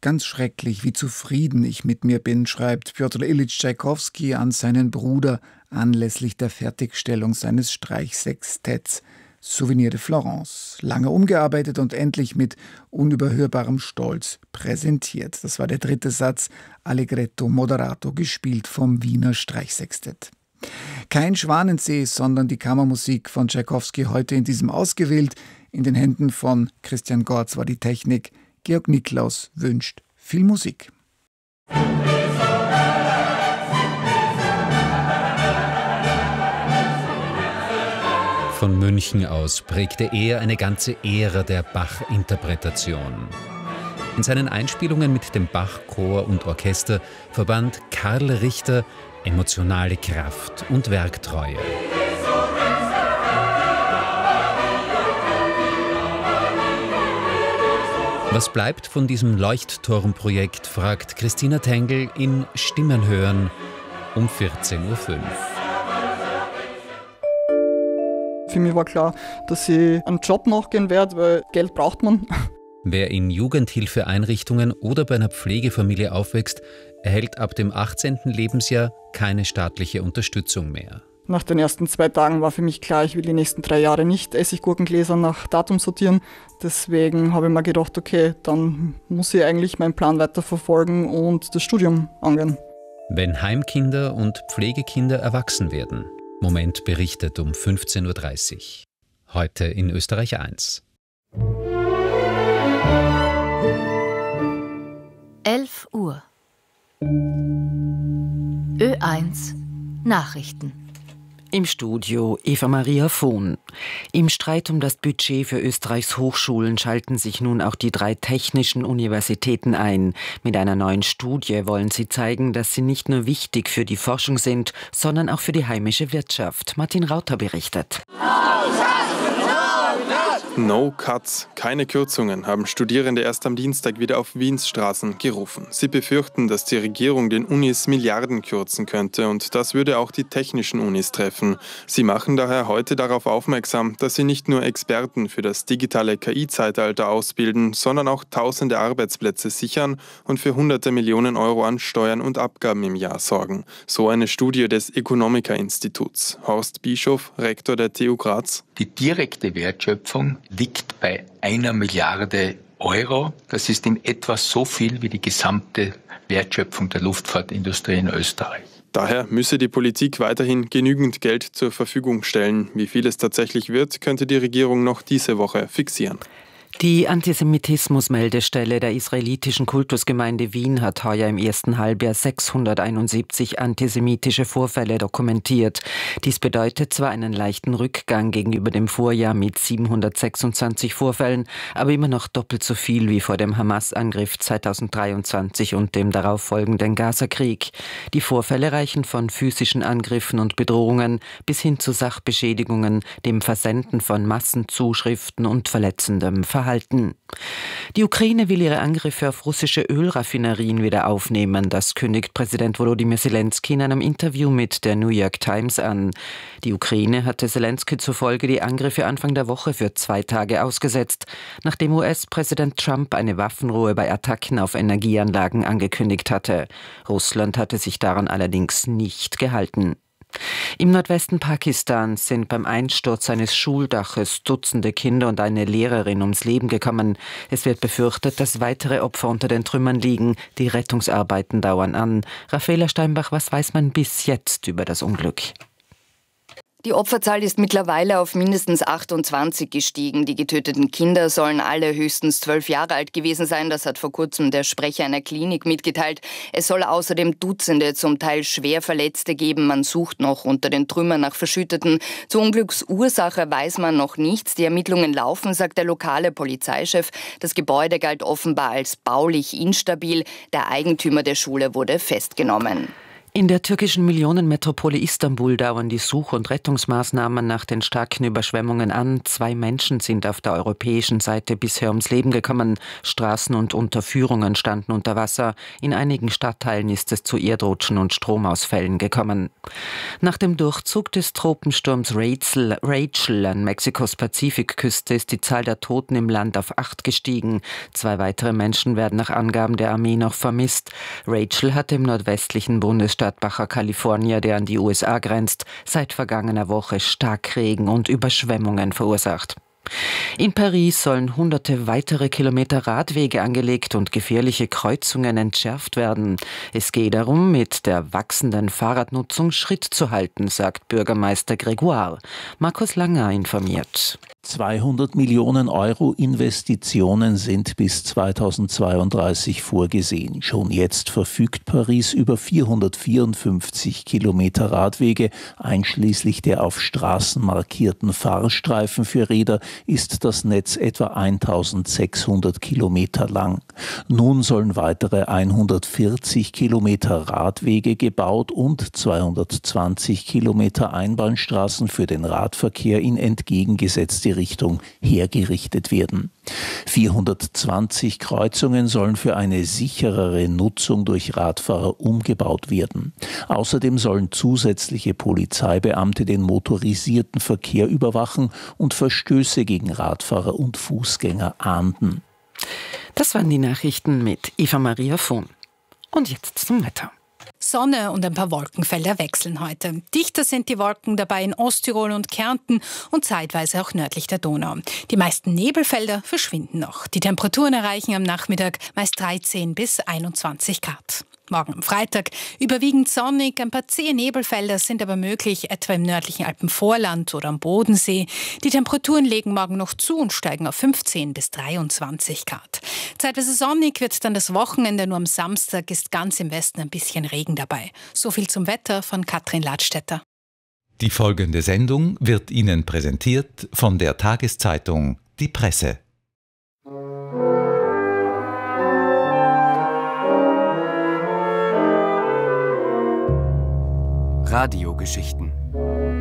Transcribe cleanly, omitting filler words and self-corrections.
ganz schrecklich, wie zufrieden ich mit mir bin, schreibt Pjotr Ilyitsch Tschaikowski an seinen Bruder anlässlich der Fertigstellung seines Streichsextetts Souvenir de Florence. Lange umgearbeitet und endlich mit unüberhörbarem Stolz präsentiert. Das war der dritte Satz, Allegretto moderato, gespielt vom Wiener Streichsextett. Kein Schwanensee, sondern die Kammermusik von Tschaikowski heute in diesem ausgewählt. In den Händen von Christian Gorz war die Technik. Georg Niklaus wünscht viel Musik. Von München aus prägte er eine ganze Ära der Bach-Interpretation. In seinen Einspielungen mit dem Bach-Chor und Orchester verband Karl Richter emotionale Kraft und Werktreue. Was bleibt von diesem Leuchtturmprojekt, fragt Christina Tengel in Stimmen hören um 14.05 Uhr. Für mich war klar, dass ich einen Job nachgehen werde, weil Geld braucht man. Wer in Jugendhilfeeinrichtungen oder bei einer Pflegefamilie aufwächst, erhält ab dem 18. Lebensjahr keine staatliche Unterstützung mehr. Nach den ersten 2 Tagen war für mich klar, ich will die nächsten 3 Jahre nicht Essiggurkengläser nach Datum sortieren. Deswegen habe ich mir gedacht, okay, dann muss ich eigentlich meinen Plan weiterverfolgen und das Studium angehen. Wenn Heimkinder und Pflegekinder erwachsen werden. Moment berichtet um 15.30 Uhr. Heute in Österreich 1. 11 Uhr. Ö1 Nachrichten. Im Studio Eva-Maria Vohn. Im Streit um das Budget für Österreichs Hochschulen schalten sich nun auch die 3 technischen Universitäten ein. Mit einer neuen Studie wollen sie zeigen, dass sie nicht nur wichtig für die Forschung sind, sondern auch für die heimische Wirtschaft. Martin Rauter berichtet. No Cuts, keine Kürzungen, haben Studierende erst am Dienstag wieder auf Wiens Straßen gerufen. Sie befürchten, dass die Regierung den Unis Milliarden kürzen könnte und das würde auch die technischen Unis treffen. Sie machen daher heute darauf aufmerksam, dass sie nicht nur Experten für das digitale KI-Zeitalter ausbilden, sondern auch tausende Arbeitsplätze sichern und für hunderte Millionen Euro an Steuern und Abgaben im Jahr sorgen. So eine Studie des Economica-Instituts. Horst Bischof, Rektor der TU Graz. Die direkte Wertschöpfung liegt bei 1 Milliarde Euro. Das ist in etwa so viel wie die gesamte Wertschöpfung der Luftfahrtindustrie in Österreich. Daher müsse die Politik weiterhin genügend Geld zur Verfügung stellen. Wie viel es tatsächlich wird, könnte die Regierung noch diese Woche fixieren. Die Antisemitismus-Meldestelle der israelitischen Kultusgemeinde Wien hat heuer im ersten Halbjahr 671 antisemitische Vorfälle dokumentiert. Dies bedeutet zwar einen leichten Rückgang gegenüber dem Vorjahr mit 726 Vorfällen, aber immer noch doppelt so viel wie vor dem Hamas-Angriff 2023 und dem darauffolgenden Gaza-Krieg. Die Vorfälle reichen von physischen Angriffen und Bedrohungen bis hin zu Sachbeschädigungen, dem Versenden von Massenzuschriften und verletzendem Verhalten. Die Ukraine will ihre Angriffe auf russische Ölraffinerien wieder aufnehmen. Das kündigt Präsident Volodymyr Zelensky in einem Interview mit der New York Times an. Die Ukraine hatte Zelensky zufolge die Angriffe Anfang der Woche für 2 Tage ausgesetzt, nachdem US-Präsident Trump eine Waffenruhe bei Attacken auf Energieanlagen angekündigt hatte. Russland hatte sich daran allerdings nicht gehalten. Im Nordwesten Pakistans sind beim Einsturz eines Schuldaches Dutzende Kinder und eine Lehrerin ums Leben gekommen. Es wird befürchtet, dass weitere Opfer unter den Trümmern liegen. Die Rettungsarbeiten dauern an. Raffaela Steinbach, was weiß man bis jetzt über das Unglück? Die Opferzahl ist mittlerweile auf mindestens 28 gestiegen. Die getöteten Kinder sollen alle höchstens 12 Jahre alt gewesen sein. Das hat vor kurzem der Sprecher einer Klinik mitgeteilt. Es soll außerdem Dutzende, zum Teil schwer Verletzte geben. Man sucht noch unter den Trümmern nach Verschütteten. Zur Unglücksursache weiß man noch nichts. Die Ermittlungen laufen, sagt der lokale Polizeichef. Das Gebäude galt offenbar als baulich instabil. Der Eigentümer der Schule wurde festgenommen. In der türkischen Millionenmetropole Istanbul dauern die Such- und Rettungsmaßnahmen nach den starken Überschwemmungen an. 2 Menschen sind auf der europäischen Seite bisher ums Leben gekommen. Straßen und Unterführungen standen unter Wasser. In einigen Stadtteilen ist es zu Erdrutschen und Stromausfällen gekommen. Nach dem Durchzug des Tropensturms Rachel an Mexikos Pazifikküste ist die Zahl der Toten im Land auf 8 gestiegen. 2 weitere Menschen werden nach Angaben der Armee noch vermisst. Rachel hatte im nordwestlichen Bundesstaat Baja California, der an die USA grenzt, seit vergangener Woche Starkregen und Überschwemmungen verursacht. In Paris sollen hunderte weitere Kilometer Radwege angelegt und gefährliche Kreuzungen entschärft werden. Es geht darum, mit der wachsenden Fahrradnutzung Schritt zu halten, sagt Bürgermeister Grégoire. Markus Langer informiert. 200 Millionen Euro Investitionen sind bis 2032 vorgesehen. Schon jetzt verfügt Paris über 454 Kilometer Radwege. Einschließlich der auf Straßen markierten Fahrstreifen für Räder ist das Netz etwa 1600 Kilometer lang. Nun sollen weitere 140 Kilometer Radwege gebaut und 220 Kilometer Einbahnstraßen für den Radverkehr in entgegengesetzte Richtung hergerichtet werden. 420 Kreuzungen sollen für eine sicherere Nutzung durch Radfahrer umgebaut werden. Außerdem sollen zusätzliche Polizeibeamte den motorisierten Verkehr überwachen und Verstöße gegen Radfahrer und Fußgänger ahnden. Das waren die Nachrichten mit Eva-Maria Vohn. Und jetzt zum Wetter. Sonne und ein paar Wolkenfelder wechseln heute. Dichter sind die Wolken dabei in Osttirol und Kärnten und zeitweise auch nördlich der Donau. Die meisten Nebelfelder verschwinden noch. Die Temperaturen erreichen am Nachmittag meist 13 bis 21 Grad. Morgen am Freitag überwiegend sonnig, ein paar zähe Nebelfelder sind aber möglich, etwa im nördlichen Alpenvorland oder am Bodensee. Die Temperaturen legen morgen noch zu und steigen auf 15 bis 23 Grad. Zeitweise sonnig wird dann das Wochenende, nur am Samstag ist ganz im Westen ein bisschen Regen dabei. So viel zum Wetter von Katrin Ladstätter. Die folgende Sendung wird Ihnen präsentiert von der Tageszeitung Die Presse. Radiogeschichten